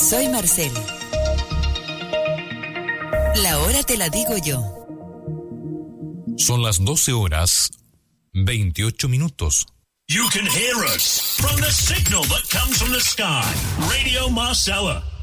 Soy Marcel. La hora te la digo yo. Son las 12:28. You can hear us from the signal that comes from the sky. Radio Marcella.